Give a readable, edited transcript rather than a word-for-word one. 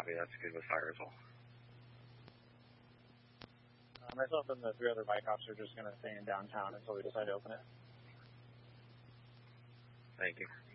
Copy. That's good with fire as well. Myself and the 3 other bike ops are just going to stay in downtown until we decide to open it. Thank you.